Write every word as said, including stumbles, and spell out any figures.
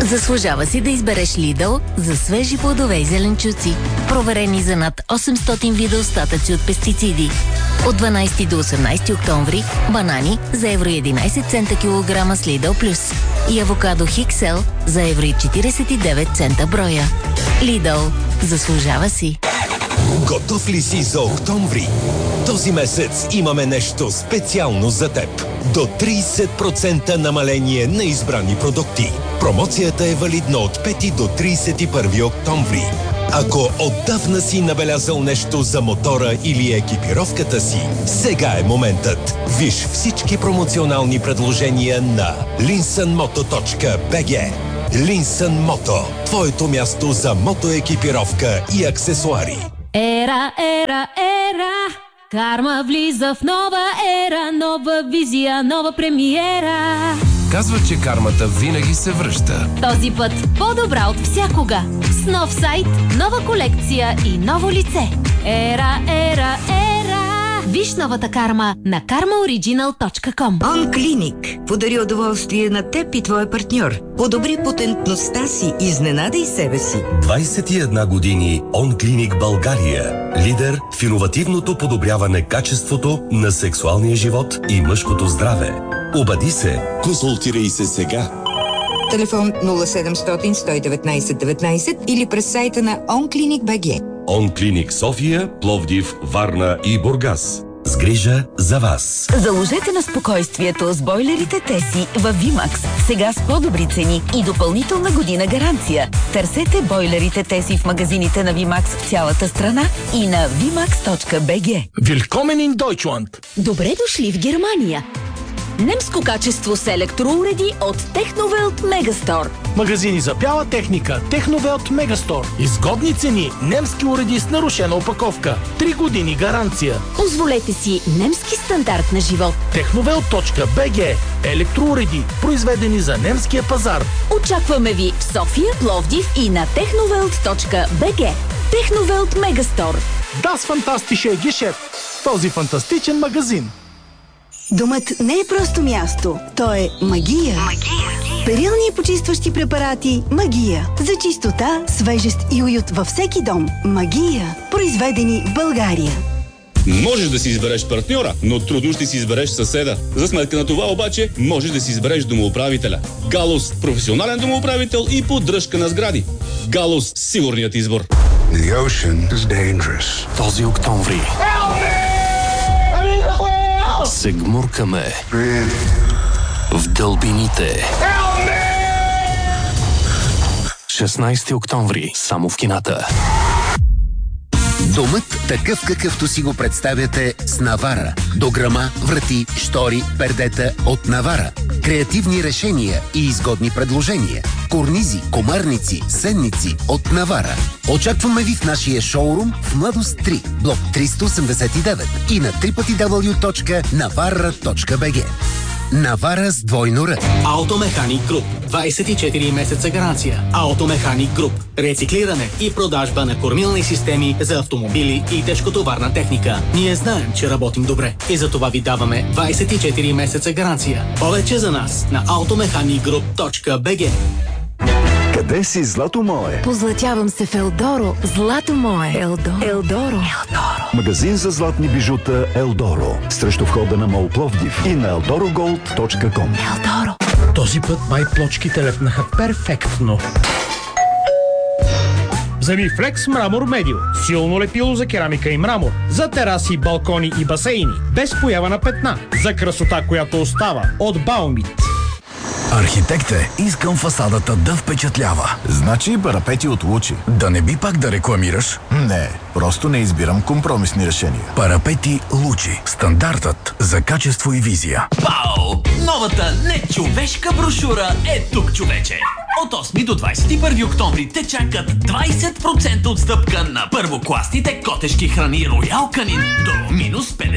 Заслужава си да избереш Lidl за свежи плодове и зеленчуци, проверени за над осемстотин вида остатъци от пестициди. От дванайсети до осемнайсети октомври банани за евро и единайсет цента килограма с Lidl Плюс и авокадо Хиксел за евро и четирийсет и девет цента броя. Lidl. Заслужава си. Готов ли си за октомври? Този месец имаме нещо специално за теб. До трийсет процента намаление на избрани продукти. Промоцията е валидна от пети до трийсет и първи октомври. Ако отдавна си набелязал нещо за мотора или екипировката си, сега е моментът. Виж всички промоционални предложения на линсънмото точка би джи. Линсън Мото. Твоето място за мотоекипировка и аксесуари. Ера, ера, ера. Карма влиза в нова ера. Нова визия, нова премиера. Казва, че кармата винаги се връща. Този път по-добра от всякога. С нов сайт, нова колекция и ново лице. Ера, ера, ера. Виж новата карма на карма ориджинал точка ком. OnClinic подари удоволствие на теб и твоя партньор. Подобри потентността си, изненадай себе си. двайсет и една години OnClinic България. Лидер в иновативното подобряване качеството на сексуалния живот и мъжкото здраве. Обади се. Консултирай се сега. Телефон нула седемстотин сто и деветнайсет деветнайсет или през сайта на OnClinic точка би джи. OnClinic София, Пловдив, Варна и Бургас. С грижа за вас. Заложете на спокойствието с бойлерите Теси във Вимакс. Сега с по-добри цени и допълнителна година гаранция. Търсете бойлерите Теси в магазините на Вимакс в цялата страна и на вимакс точка би джи. Willkommen in Deutschland! Добре дошли в Германия! Немско качество с електроуреди от Техновелт Мегастор. Магазини за бяла техника Техновелт Мегастор. Изгодни цени, немски уреди с нарушена опаковка. Три години гаранция. Позволете си немски стандарт на живот. Техновелт точка би джи. Електроуреди, произведени за немския пазар. Очакваме ви в София, Пловдив и на техновелт точка би джи. Техновелт Мегастор. Das fantastische Geschäft. Този фантастичен магазин. Домът не е просто място, то е магия. Магия. Перилни и почистващи препарати Магия. За чистота, свежест и уют във всеки дом. Магия. Произведени в България. Можеш да си избереш партньора, но трудно ще си избереш съседа. За сметка на това обаче, можеш да си избереш домоуправителя. Галус – професионален домоуправител и поддръжка на сгради. Галус – сигурният избор. The ocean is dangerous. Този октомври се гмуркаме в дълбините. шестнайсети октомври, само в кината. Домът, такъв какъвто си го представяте, с Навара. Дограма, врати, штори, пердета от Навара. Креативни решения и изгодни предложения. Корнизи, комарници, сенници от Навара. Очакваме ви в нашия шоурум в Младост три, блок триста осемдесет и девет и на дабъл ю дабъл ю дабъл ю точка навара точка би джи. Навара с двойно Р. Автомеханик Груп. двайсет и четири месеца гаранция. Автомеханик Груп. Рециклиране и продажба на кормилни системи за автомобили и тежкотоварна техника. Ние знаем, че работим добре и за това ви даваме двайсет и четири месеца гаранция. Повече за нас на автомеханик груп точка би джи. Къде си, злато мое? Позлатявам се в Елдоро, злато мое. Елдоро. Елдоро. Елдоро. Магазин за златни бижута Елдоро. Срещу входа на МОЛ Пловдив и на елдоро голд точка ком. Елдоро. Този път май плочките лепнаха перфектно. Вземи Флекс Мрамор Медио. Силно лепило за керамика и мрамор. За тераси, балкони и басейни. Без поява на петна. За красота, която остава. От Баумит. Архитект е, искам фасадата да впечатлява. Значи парапети от Лучи. Да не би пак да рекламираш? Не, просто не избирам компромисни решения. Парапети Лучи. Стандартът за качество и визия. Пау! Новата нечовешка брошура е тук, човече! От осми до двайсет и първи октомври те чакат двайсет процента отстъпка на първокласните котешки храни Роял Канин до минус петдесет